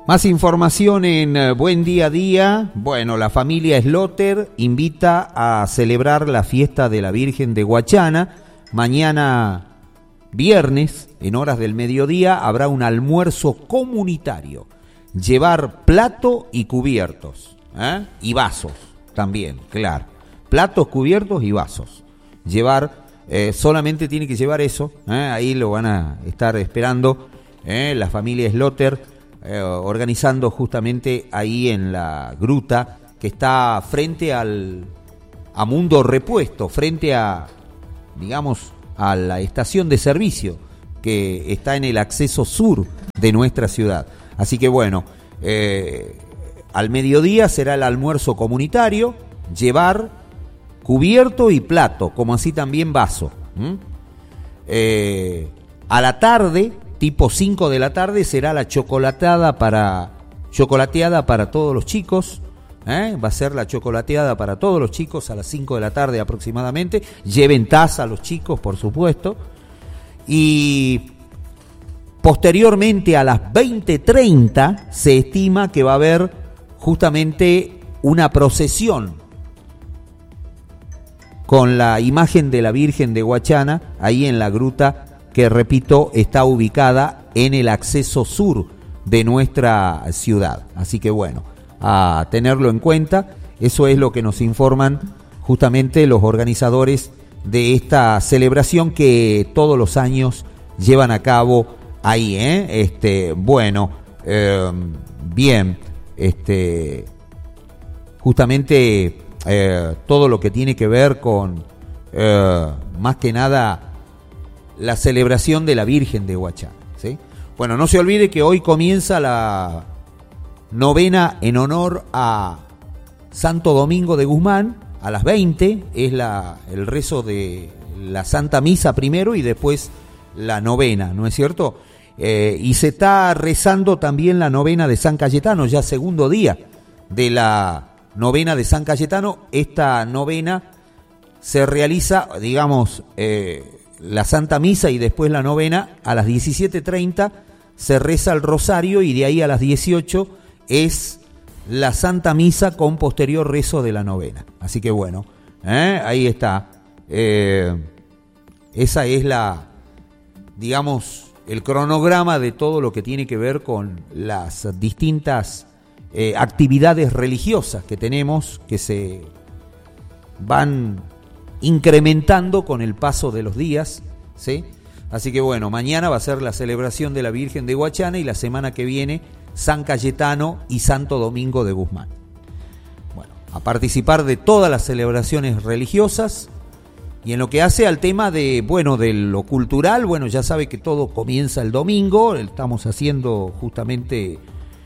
Más información en Buen Día a Día. Bueno, la familia Sloter invita a celebrar la fiesta de la Virgen de Guachana. Mañana viernes, en horas del mediodía, habrá un almuerzo comunitario. Llevar plato y cubiertos, y vasos también, claro. Platos, cubiertos y vasos. Llevar, solamente tiene que llevar eso, ahí lo van a estar esperando la familia Sloter. Organizando justamente ahí en la gruta que está frente a Mundo Repuesto, frente a, digamos, a la estación de servicio que está en el acceso sur de nuestra ciudad. Así que bueno, al mediodía será el almuerzo comunitario, llevar cubierto y plato, como así también vaso. A la tarde, tipo 5 de la tarde, será la chocolateada para todos los chicos. Va a ser la chocolateada para todos los chicos a las 5 de la tarde aproximadamente. Lleven taza a los chicos, por supuesto. Y posteriormente a las 20:30 se estima que va a haber justamente una procesión con la imagen de la Virgen de Guachana ahí en la gruta, que repito, está ubicada en el acceso sur de nuestra ciudad. Así que bueno, a tenerlo en cuenta, eso es lo que nos informan justamente los organizadores de esta celebración que todos los años llevan a cabo ahí, bueno, bien, justamente todo lo que tiene que ver con, más que nada, la celebración de la Virgen de Guachana, ¿sí? Bueno, no se olvide que hoy comienza la novena en honor a Santo Domingo de Guzmán. A las 20 es el rezo de la Santa Misa primero y después la novena, ¿no es cierto? Y se está rezando también la novena de San Cayetano, ya segundo día de la novena de San Cayetano. Esta novena se realiza, digamos, la Santa Misa y después la novena. A las 17:30 se reza el rosario y de ahí a las 18 es la Santa Misa con posterior rezo de la novena. Así que bueno, ahí está. Esa es digamos, el cronograma de todo lo que tiene que ver con las distintas actividades religiosas que tenemos, que se van incrementando con el paso de los días, ¿sí? Así que bueno, mañana va a ser la celebración de la Virgen de Guachana y la semana que viene San Cayetano y Santo Domingo de Guzmán. Bueno, a participar de todas las celebraciones religiosas. Y en lo que hace al tema de lo cultural, bueno, ya sabe que todo comienza el domingo. Estamos haciendo justamente,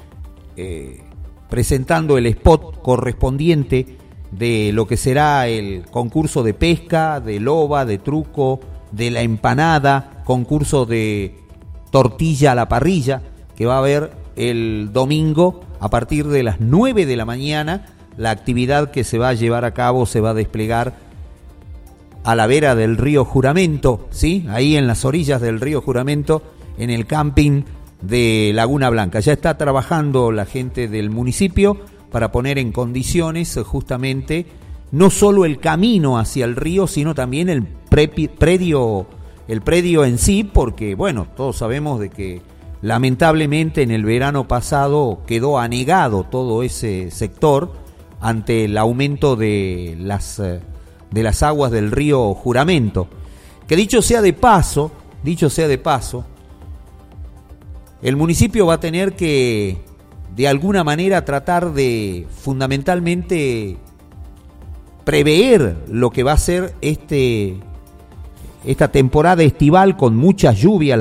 presentando el spot correspondiente de lo que será el concurso de pesca, de loba, de truco, de la empanada, concurso de tortilla a la parrilla, que va a haber el domingo a partir de las 9 de la mañana. La actividad que se va a llevar a cabo se va a desplegar a la vera del río Juramento, ¿sí? Ahí en las orillas del río Juramento, en el camping de Laguna Blanca. Ya está trabajando la gente del municipio para poner en condiciones justamente no solo el camino hacia el río, sino también el predio en sí, porque bueno, todos sabemos de que lamentablemente en el verano pasado quedó anegado todo ese sector ante el aumento de las aguas del río Juramento. Que dicho sea de paso, el municipio va a tener que de alguna manera tratar de fundamentalmente prever lo que va a ser esta temporada estival con muchas lluvias.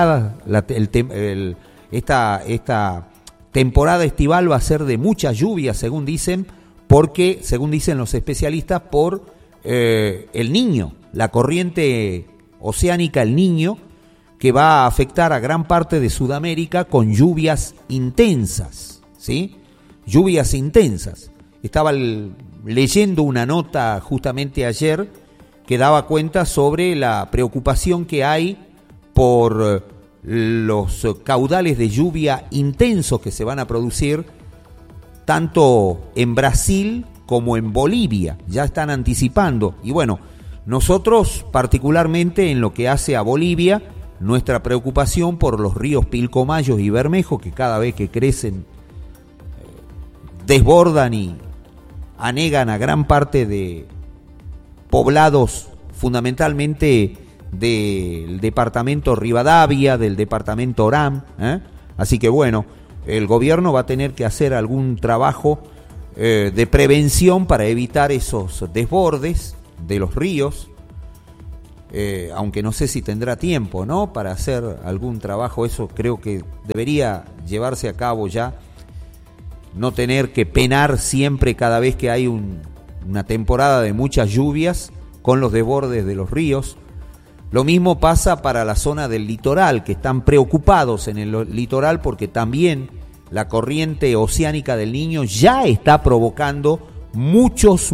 Esta temporada estival va a ser de muchas lluvias, según dicen los especialistas, por el Niño, la corriente oceánica El Niño, que va a afectar a gran parte de Sudamérica con lluvias intensas, ¿sí? Lluvias intensas. Estaba leyendo una nota justamente ayer que daba cuenta sobre la preocupación que hay por los caudales de lluvia intensos que se van a producir tanto en Brasil como en Bolivia. Ya están anticipando. Y bueno, nosotros particularmente en lo que hace a Bolivia, nuestra preocupación por los ríos Pilcomayos y Bermejo, que cada vez que crecen desbordan y anegan a gran parte de poblados, fundamentalmente del departamento Rivadavia, del departamento Orán, Así que bueno, el gobierno va a tener que hacer algún trabajo de prevención para evitar esos desbordes de los ríos, aunque no sé si tendrá tiempo, ¿no?, para hacer algún trabajo. Eso creo que debería llevarse a cabo ya, no tener que penar siempre cada vez que hay una temporada de muchas lluvias con los desbordes de los ríos. Lo mismo pasa para la zona del litoral, que están preocupados en el litoral porque también la corriente oceánica del Niño ya está provocando muchos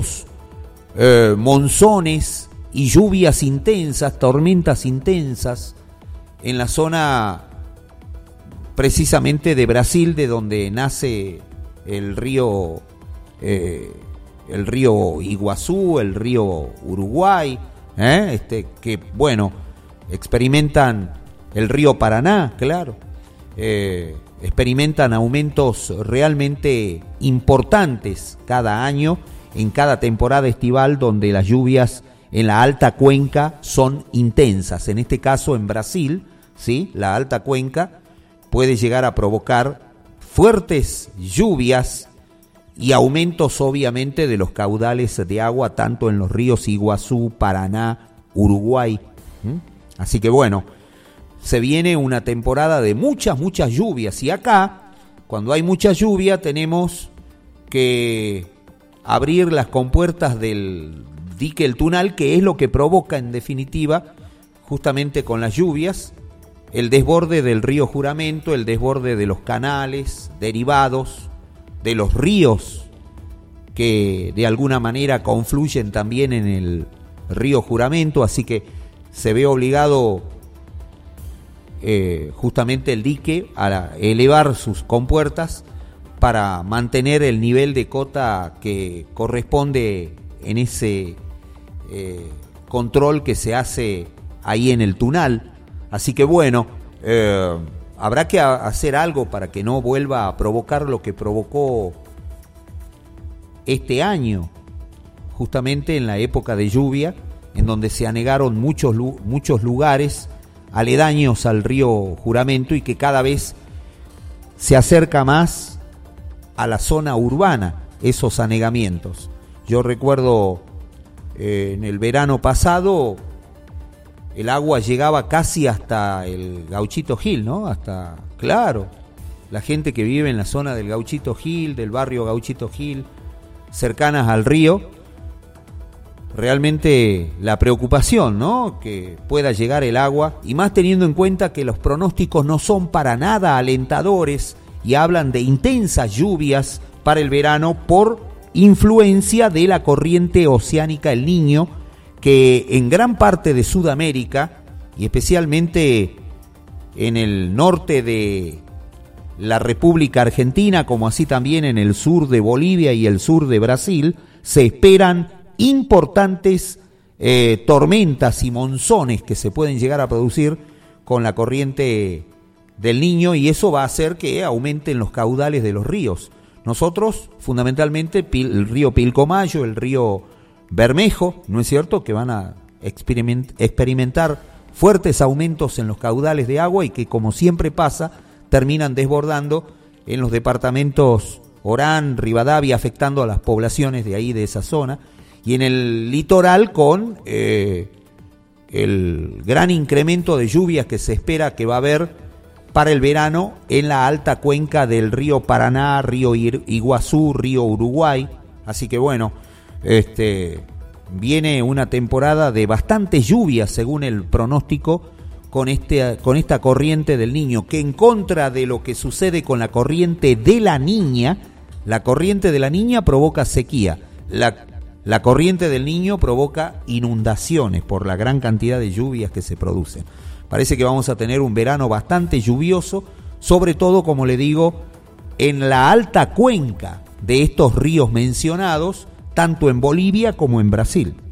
monzones y lluvias intensas, tormentas intensas en la zona precisamente de Brasil, de donde nace el río Iguazú, el río Uruguay, que bueno, experimentan el río Paraná, claro, experimentan aumentos realmente importantes cada año, en cada temporada estival, donde las lluvias en la alta cuenca son intensas. En este caso en Brasil, ¿sí?, la alta cuenca puede llegar a provocar fuertes lluvias y aumentos obviamente de los caudales de agua, tanto en los ríos Iguazú, Paraná, Uruguay. Así que bueno, se viene una temporada de muchas lluvias, y acá, cuando hay mucha lluvia, tenemos que abrir las compuertas del dique El Tunal, que es lo que provoca en definitiva, justamente con las lluvias, el desborde del río Juramento, el desborde de los canales derivados de los ríos que de alguna manera confluyen también en el río Juramento. Así que se ve obligado justamente el dique a elevar sus compuertas para mantener el nivel de cota que corresponde en ese control que se hace ahí en el Tunal. Así que bueno, habrá que hacer algo para que no vuelva a provocar lo que provocó este año, justamente en la época de lluvia, en donde se anegaron muchos lugares aledaños al río Juramento, y que cada vez se acerca más a la zona urbana esos anegamientos. Yo recuerdo en el verano pasado, el agua llegaba casi hasta el Gauchito Gil, ¿no? Hasta, claro, la gente que vive en la zona del Gauchito Gil, del barrio Gauchito Gil, cercanas al río, realmente la preocupación, ¿no?, que pueda llegar el agua, y más teniendo en cuenta que los pronósticos no son para nada alentadores y hablan de intensas lluvias para el verano por influencia de la corriente oceánica El Niño, que en gran parte de Sudamérica, y especialmente en el norte de la República Argentina, como así también en el sur de Bolivia y el sur de Brasil, se esperan importantes tormentas y monzones que se pueden llegar a producir con la corriente del Niño, y eso va a hacer que aumenten los caudales de los ríos. Nosotros, fundamentalmente, el río Pilcomayo, el río Bermejo, ¿no es cierto?, que van a experimentar fuertes aumentos en los caudales de agua, y que, como siempre pasa, terminan desbordando en los departamentos Orán, Rivadavia, afectando a las poblaciones de ahí, de esa zona, y en el litoral con el gran incremento de lluvias que se espera que va a haber para el verano en la alta cuenca del río Paraná, río Iguazú, río Uruguay. Así que bueno, viene una temporada de bastantes lluvias según el pronóstico, con esta corriente del Niño, que, en contra de lo que sucede con la corriente de la Niña provoca sequía. La corriente del Niño provoca inundaciones por la gran cantidad de lluvias que se producen. Parece que vamos a tener un verano bastante lluvioso, sobre todo, como le digo, en la alta cuenca de estos ríos mencionados, tanto en Bolivia como en Brasil.